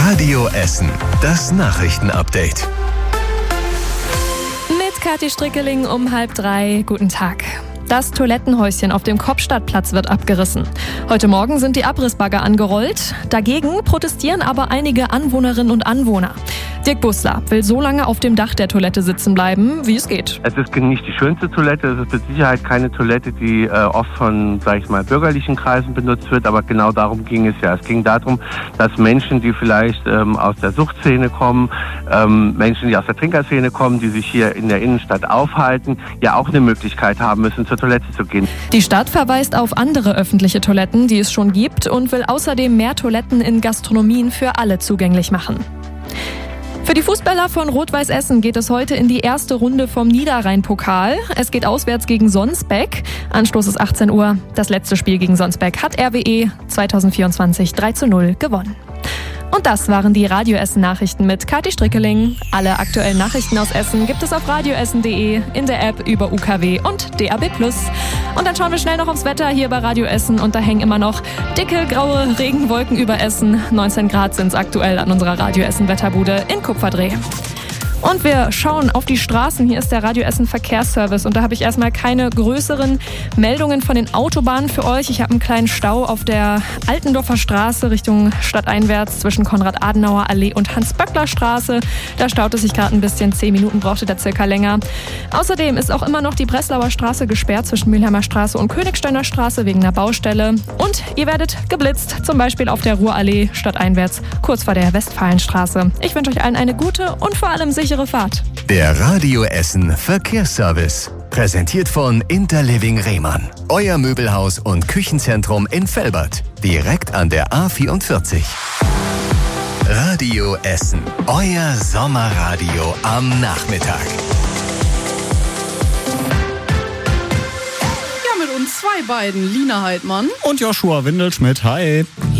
Radio Essen, das Nachrichtenupdate. Mit Kathi Strickeling um 2:30. Guten Tag. Das Toilettenhäuschen auf dem Kopstadtplatz wird abgerissen. Heute Morgen sind die Abrissbagger angerollt. Dagegen protestieren aber einige Anwohnerinnen und Anwohner. Dirk Bussler will so lange auf dem Dach der Toilette sitzen bleiben, wie es geht. Es ist nicht die schönste Toilette, es ist mit Sicherheit keine Toilette, die oft von, bürgerlichen Kreisen benutzt wird, aber genau darum ging es ja. Es ging darum, dass Menschen, die vielleicht aus der Suchtszene kommen, Menschen, die aus der Trinkerszene kommen, die sich hier in der Innenstadt aufhalten, ja auch eine Möglichkeit haben müssen, zur Toilette zu gehen. Die Stadt verweist auf andere öffentliche Toiletten, die es schon gibt, und will außerdem mehr Toiletten in Gastronomien für alle zugänglich machen. Für die Fußballer von Rot-Weiß Essen geht es heute in die erste Runde vom Niederrhein-Pokal. Es geht auswärts gegen Sonsbeck. Anstoß ist 18 Uhr. Das letzte Spiel gegen Sonsbeck hat RWE 2024 3:0 gewonnen. Und das waren die Radio Essen Nachrichten mit Kathi Strickeling. Alle aktuellen Nachrichten aus Essen gibt es auf radioessen.de, in der App über UKW und DAB+. Und dann schauen wir schnell noch aufs Wetter hier bei Radio Essen, und da hängen immer noch dicke graue Regenwolken über Essen. 19 Grad sind es aktuell an unserer Radio Essen Wetterbude in Kupferdreh. Und wir schauen auf die Straßen. Hier ist der Radio Essen Verkehrsservice, und da habe ich erstmal keine größeren Meldungen von den Autobahnen für euch. Ich habe einen kleinen Stau auf der Altendorfer Straße Richtung stadteinwärts zwischen Konrad-Adenauer-Allee und Hans-Böckler-Straße. Da staut es sich gerade ein bisschen, 10 Minuten brauchte der circa länger. Außerdem ist auch immer noch die Breslauer Straße gesperrt zwischen Mülheimer Straße und Königsteiner Straße wegen einer Baustelle. Und ihr werdet geblitzt, zum Beispiel auf der Ruhrallee stadteinwärts, kurz vor der Westfalenstraße. Ich wünsche euch allen eine gute und vor allem sichere Fahrt. Der Radio Essen Verkehrsservice. Präsentiert von Interliving Rehmann. Euer Möbelhaus und Küchenzentrum in Velbert. Direkt an der A44. Radio Essen. Euer Sommerradio am Nachmittag. Ja, mit uns zwei beiden. Lina Heidmann und Joshua Windelschmidt. Hi.